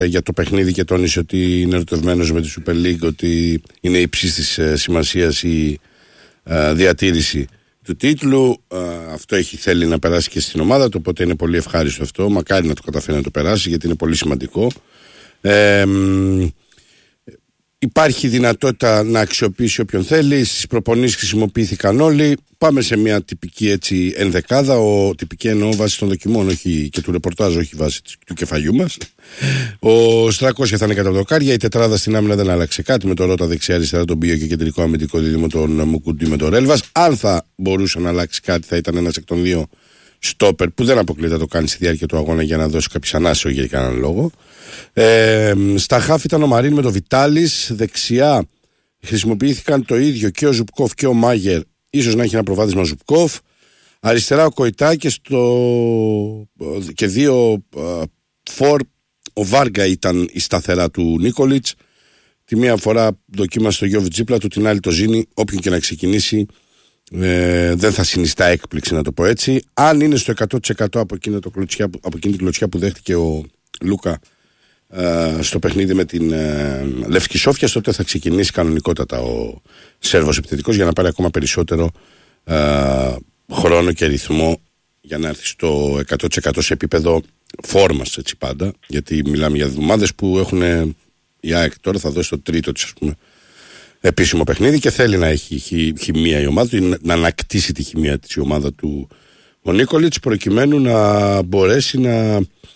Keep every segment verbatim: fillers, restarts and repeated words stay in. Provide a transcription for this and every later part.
για το παιχνίδι και τόνισε ότι είναι ερωτευμένος με τη Super League, ότι είναι υψής της ε, σημασίας η ε, διατήρηση του τίτλου. Ε, αυτό έχει θέλει να περάσει και στην ομάδα του, οπότε είναι πολύ ευχάριστο αυτό. Μακάρι να το καταφέρει να το περάσει, γιατί είναι πολύ σημαντικό. Ε, Υπάρχει δυνατότητα να αξιοποιήσει όποιον θέλει. Στις προπονήσεις χρησιμοποιήθηκαν όλοι. Πάμε σε μια τυπική έτσι ενδεκάδα. Ο, τυπική εννοώ βάσει των δοκιμών, όχι και του ρεπορτάζ, όχι βάσει του κεφαλιού μας. Ο Στρακόσια θα είναι κατά δοκάρια. Η τετράδα στην άμυνα δεν άλλαξε κάτι. Με το Ρώτα δεξιά-αριστερά, τον Πίο και κεντρικό αμυντικό δίδυμο, τον Μουκουντή με τον Ρέλβας. Αν θα μπορούσε να αλλάξει κάτι, θα ήταν ένας εκ των δύο στόπερ που δεν αποκλείται να το κάνει στη διάρκεια του αγώνα για να δώσει κάποιες ανάσεω για κανέναν λόγο. Ε, στα χάφ ήταν ο Μαρίν με τον Βιτάλης. Δεξιά χρησιμοποιήθηκαν το ίδιο και ο Ζουπκόφ και ο Μάγερ. Ίσως να έχει ένα προβάδισμα Ζουπκόφ. Αριστερά ο Κοϊτά και, στο... και δύο φορ. Ο Βάργα ήταν η σταθερά του Νίκολιτς. Τη μία φορά δοκίμασε το Γιώβιτ Τζίπλα του, την άλλη το Ζήνη. Όποιον και να ξεκινήσει ε, δεν θα συνιστά έκπληξη, να το πω έτσι. Αν είναι στο εκατό τοις εκατό από εκείνη, το κλωτσιά, από εκείνη την κλωτσιά που δέχτηκε ο Λούκα Uh, στο παιχνίδι με την uh, Λευκή Σόφια, τότε θα ξεκινήσει κανονικότατα ο Σέρβος επιθετικός για να πάρει ακόμα περισσότερο uh, χρόνο και ρυθμό για να έρθει στο εκατό τοις εκατό σε επίπεδο φόρμας, έτσι πάντα, γιατί μιλάμε για ομάδες που έχουν, η ΑΕΚ τώρα θα δώσει το τρίτο της, ας πούμε, επίσημο παιχνίδι και θέλει να έχει χει, χημεία η ομάδα του, να ανακτήσει τη χημεία της η ομάδα του ο Νίκολιτς, προκειμένου να μπορέσει να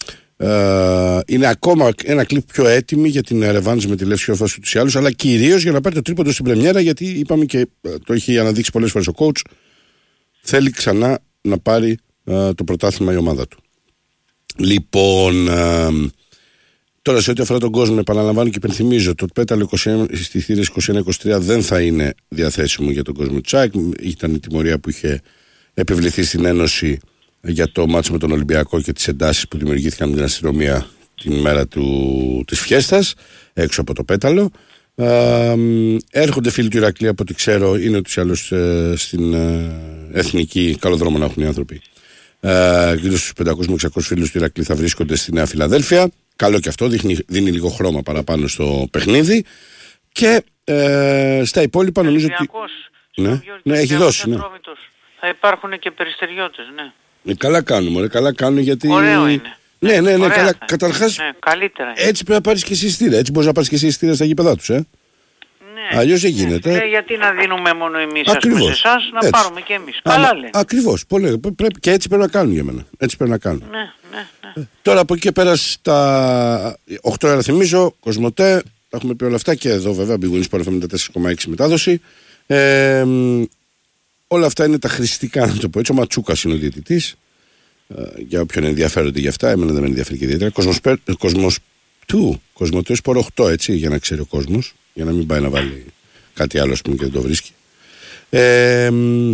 Uh, είναι ακόμα ένα κλιπ πιο έτοιμη για την ρεβάνς με τη Λεύσκη Ορφάση τους ή άλλους, αλλά κυρίως για να πάρει το τρίποντο στην πρεμιέρα, γιατί είπαμε και το έχει αναδείξει πολλές φορές ο coach, θέλει ξανά να πάρει uh, το πρωτάθλημα η ομάδα του. Λοιπόν, uh, τώρα σε ό,τι αφορά τον κόσμο, επαναλαμβάνω και υπενθυμίζω, το πέταλο είκοσι ένα, στις θύρες είκοσι ένα είκοσι τρία δεν θα είναι διαθέσιμο για τον κόσμο της ΑΕΚ. Ήταν η τιμωρία που είχε επιβληθεί στην Ένωση για το μάτσο με τον Ολυμπιακό και τις εντάσεις που δημιουργήθηκαν με την αστυνομία την μέρα του, της φιέστας έξω από το πέταλο. Ε, έρχονται φίλοι του Ηρακλή, από ό,τι ξέρω, είναι ούτως ή άλλως ε, στην ε, εθνική, καλό δρόμο να έχουν οι άνθρωποι. Ε, γύρω στους πεντακόσιους με εξακόσιους φίλους του Ηρακλή θα βρίσκονται στη Νέα Φιλαδέλφια. Καλό και αυτό, δείχνει, δίνει λίγο χρώμα παραπάνω στο παιχνίδι. Και ε, στα υπόλοιπα νομίζω ότι... Ναι, ναι, έχει δώσει. Ναι. Θα υπάρχουν και περιστεριώτες, ναι. Ε, καλά κάνουμε, ρε, καλά κάνουν γιατί... Ωραίο είναι. Ναι, ναι, ναι, Ωραία, καλά. ναι. Καταρχάς, ναι, καλύτερα είναι. έτσι πρέπει να πάρεις και εσύ εισιτήρια. Έτσι μπορείς να πάρεις και εσύ εισιτήρια στα γήπεδά τους, ε. Ναι. Αλλιώς δεν γίνεται. Ναι, γιατί να δίνουμε μόνο εμείς, Ακριβώς. ας πούμε, σε εσάς, να Έτσι. πάρουμε και εμείς. Καλά λέει. Ακριβώς. Πολύ, πρέπει, και έτσι πρέπει να κάνουν για μένα. Έτσι πρέπει να κάνουν. Ναι, ναι, ναι. Ε, τώρα από εκεί και πέρα στα οκτώ ώρα θυμίζω, Κοσμοτέ, τα έχουμε πει όλα αυτά και εδώ βέβαια, Big Win Sport εβδομήντα τέσσερα κόμμα έξι μετάδοση. Ε, όλα αυτά είναι τα χρηστικά, να το πω έτσι. Ο Ματσούκας είναι ο διαιτητής. Uh, για όποιον ενδιαφέρονται για αυτά, εμένα δεν με ενδιαφέρει και ιδιαίτερα. Κοσμos του, Κοσμοτέ Σπορ οκτώ, έτσι, για να ξέρει ο κόσμος, για να μην πάει να βάλει κάτι άλλο, ας πούμε, και δεν το βρίσκει. Ε,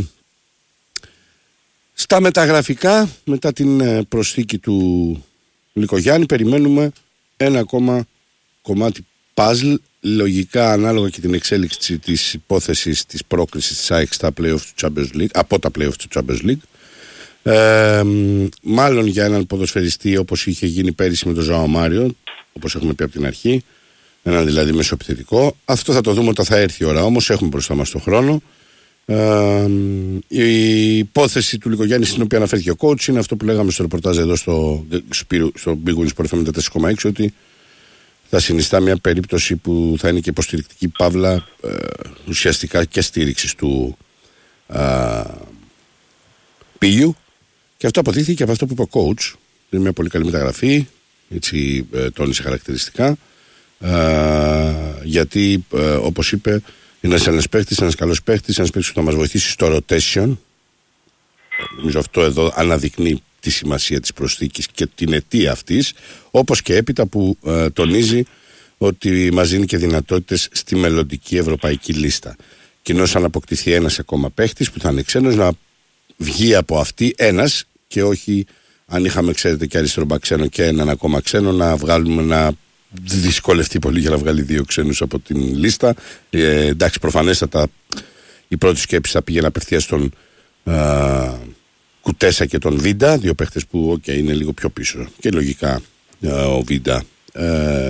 στα μεταγραφικά, μετά την προσθήκη του Λικογιάννη, περιμένουμε ένα ακόμα κομμάτι puzzle, λογικά ανάλογα και την εξέλιξη της υπόθεσης της πρόκρισης της ΑΕΚ στα play-off του Champions League, από τα play-off του Champions League. Ε, μάλλον για έναν ποδοσφαιριστή όπως είχε γίνει πέρυσι με τον Ζωάο Μάριο, όπως έχουμε πει από την αρχή, έναν δηλαδή μεσοεπιθετικό. Αυτό θα το δούμε όταν θα έρθει η ώρα, όμως έχουμε μπροστά μας τον χρόνο. Ε, η υπόθεση του Λικογιάννη, στην οποία αναφέρθηκε ο coach, είναι αυτό που λέγαμε στο ρεπορτάζ εδώ στο, στο Big Win Sport εβδομήντα τέσσερα κόμμα έξι, ότι θα συνιστά μια περίπτωση που θα είναι και υποστηρικτική παύλα ε, ουσιαστικά και στήριξης του ε, Πίλιου. Και αυτό αποδείχθηκε από αυτό που είπε ο coach. Είναι μια πολύ καλή μεταγραφή. Έτσι ε, τόνισε χαρακτηριστικά. Ε, γιατί ε, όπως είπε, είναι ένας παίχτης, ένας καλός παίχτης, ένας παίχτης που θα μας βοηθήσει στο rotation. Νομίζω αυτό εδώ αναδεικνύει τη σημασία της προσθήκης και την αιτία αυτής. Όπως και έπειτα που ε, τονίζει ότι μας δίνει και δυνατότητες στη μελλοντική ευρωπαϊκή λίστα. Κοινώς αν αποκτηθεί ένας ακόμα παίχτης που θα είναι ξένος, να βγει από αυτή ένας και όχι, αν είχαμε, ξέρετε, και αριστερό μπακ ξένο και έναν ακόμα ξένο, να βγάλουμε, να δυσκολευτεί πολύ για να βγάλει δύο ξένους από την λίστα. Ε, εντάξει, προφανέστατα η πρώτη σκέψη θα πήγαινε απευθείας στον α, Κουτέσα και τον Βίντα, δύο παίχτες που okay, είναι λίγο πιο πίσω. Και λογικά α, ο Βίντα Ε,